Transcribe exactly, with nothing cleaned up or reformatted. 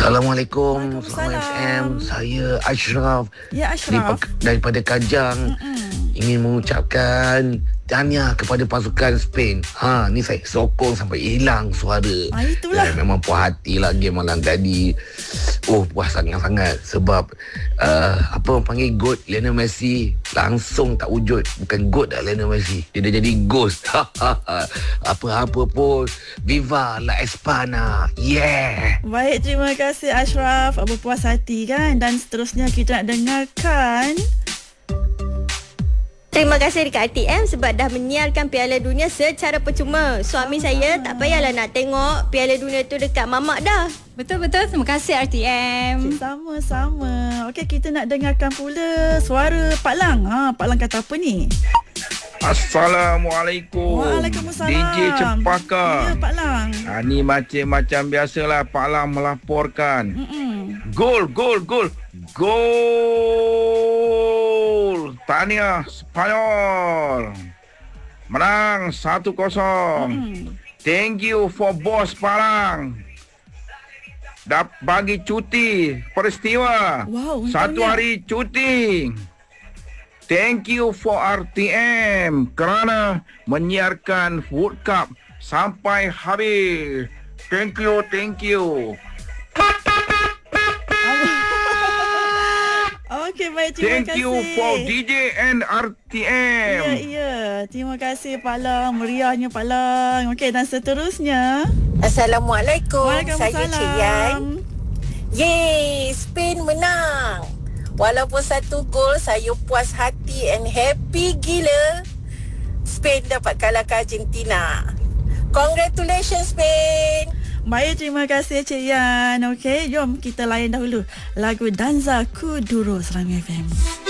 Assalamualaikum. Selamat F M. Saya Ashraf. Ya, Ashraf. Daripada Kajang. Mm-mm. Ingin mengucapkan tahniah kepada pasukan Spain. Ha, ni saya sokong sampai hilang suara. Ah, itulah. Dan memang puas hati lah game malam tadi. Oh, puas sangat-sangat. Sebab uh, apa orang panggil GOAT Lionel Messi langsung tak wujud. Bukan GOAT dah Lionel Messi. Dia dah jadi ghost. Apa-apa pun. Viva la Espana. Yeah. Baik, terima kasih Ashraf. Berpuas hati kan. Dan seterusnya kita nak dengarkan. Terima kasih dekat R T M sebab dah menyiarkan Piala Dunia secara percuma. Suami ah. saya tak payahlah nak tengok Piala Dunia tu dekat mamak dah. Betul-betul. Terima kasih R T M. Sama-sama. Okey, kita nak dengarkan pula suara Pak Lang. Ha, Pak Lang kata apa ni? Assalamualaikum. Waalaikumsalam. D J Cempaka. Ya, Pak Lang. Ha, ni macam-macam biasalah Pak Lang melaporkan. Mm-mm. Gol, gol, gol. Gol. Tahniah Spanyol. Menang satu kosong. Mm. Thank you for boss Pak Lang. Dah bagi cuti peristiwa. Wow, satu untungnya. hari cuti. Thank you for R T M kerana menyiarkan World Cup sampai habis. Thank you, thank you. Okey, baik, terima Thank kasih. you for D J and R T M. Ya, ya. Terima kasih Pak Lang. Meriahnya Pak Lang. Okey, dan seterusnya. Assalamualaikum. Waalaikumsalam. Saya Cik Yan. Yeay, Spain menang. Walaupun satu gol, saya puas hati and happy gila. Spain dapat kalahkan Argentina. Congratulations, Spain. Baik, terima kasih Cik Yan. Okey, jom kita layan dahulu lagu Danza Kuduro Serami F M.